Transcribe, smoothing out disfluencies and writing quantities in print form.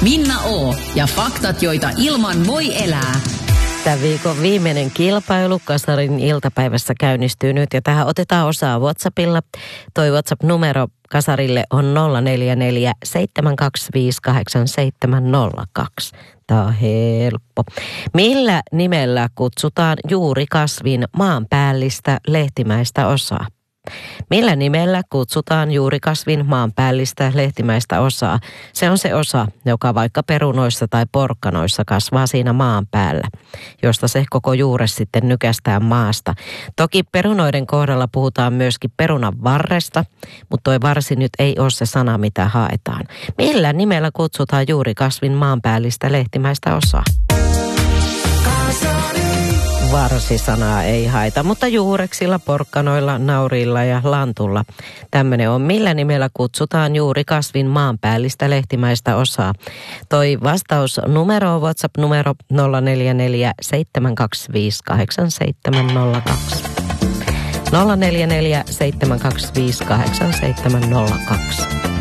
Minna O. ja faktat, joita ilman voi elää. Tämän viikon viimeinen kilpailu Kasarin iltapäivässä käynnistyy nyt ja tähän otetaan osaa WhatsAppilla. Toi WhatsApp-numero Kasarille on 044 725 8702. Tämä on helppo. Millä nimellä kutsutaan juurikasvin maanpäällistä lehtimäistä osaa? Millä nimellä kutsutaan juurikasvin maanpäällistä lehtimäistä osaa? Se on se osa, joka vaikka perunoissa tai porkkanoissa kasvaa siinä maan päällä, josta se koko juure sitten nykästään maasta. Toki perunoiden kohdalla puhutaan myöskin perunan varresta, mutta toi varsi nyt ei ole se sana, mitä haetaan. Millä nimellä kutsutaan juurikasvin maanpäällistä lehtimäistä osaa? Varsisanaa ei haeta, mutta juureksilla, porkkanoilla, naurilla ja lantulla. Tämmöinen on. Millä nimellä kutsutaan juurikasvin maanpäällistä lehtimäistä osaa? Toi vastausnumero on WhatsApp-numero 044 725 8702. 044 725 8702.